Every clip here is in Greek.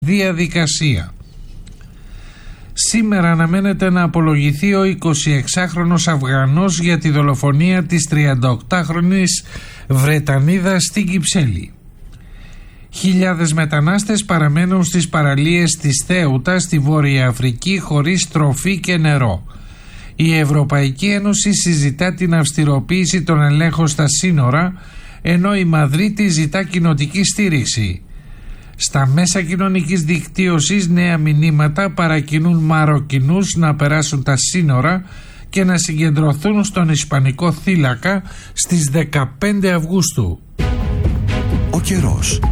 διαδικασία. Σήμερα αναμένεται να απολογηθεί ο 26χρονος Αφγανός για τη δολοφονία της 38χρονης Βρετανίδας στην Κυψέλη. Χιλιάδες μετανάστες παραμένουν στις παραλίες της Θέουτα στη Βόρεια Αφρική χωρίς τροφή και νερό. Η Ευρωπαϊκή Ένωση συζητά την αυστηροποίηση των ελέγχων στα σύνορα, ενώ η Μαδρίτη ζητά κοινοτική στήριξη. Στα μέσα κοινωνικής δικτύωσης νέα μηνύματα παρακινούν Μαροκινούς να περάσουν τα σύνορα και να συγκεντρωθούν στον Ισπανικό θύλακα στις 15 Αυγούστου. Ο καιρός.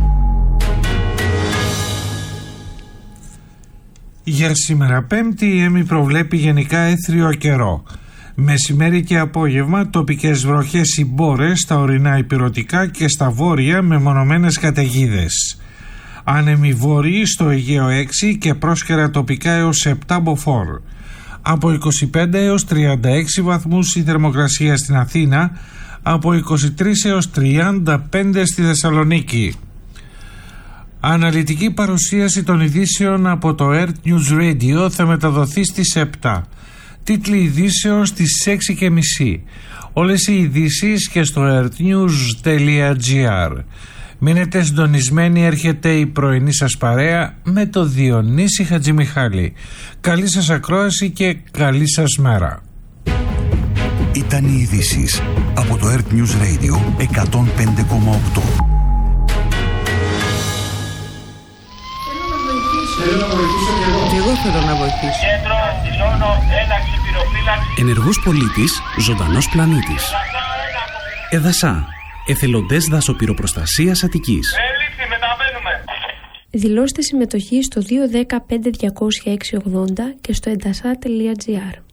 Για σήμερα Πέμπτη η ΕΜΗ προβλέπει γενικά έθριο καιρό. Μεσημέρι και απόγευμα τοπικές βροχές ή μπόρες στα ορεινά ηπειρωτικά και στα βόρεια με μονομένες καταιγίδες. Άνεμοι βόρειοι στο Αιγαίο 6 και πρόσκαιρα τοπικά έως 7 μποφόρ. Από 25 έως 36 βαθμούς η θερμοκρασία στην Αθήνα, από 23 έως 35 στη Θεσσαλονίκη. Αναλυτική παρουσίαση των ειδήσεων από το Earth News Radio θα μεταδοθεί στις 7. Τίτλοι ειδήσεων στις 6:30. Όλες οι ειδήσεις και στο earthnews.gr. Μείνετε συντονισμένοι, έρχεται η πρωινή σας παρέα με το Διονύση Χατζημιχάλη. Καλή σας ακρόαση και καλή σας μέρα. Ήταν οι ειδήσεις από το Earth News Radio 105,8. Και εγώ θέλω να βοηθήσω. Κέντρο δηλώνω έναξη πυροφύλαξη. Ενεργός πολίτης, ζωντανός πλανήτης. Εδασά, εθελοντές δασοπυροπροστασίας Αττικής. Έληψη, μεταβαίνουμε. Δηλώστε συμμετοχή στο 210 5200 680 και στο edasa.gr.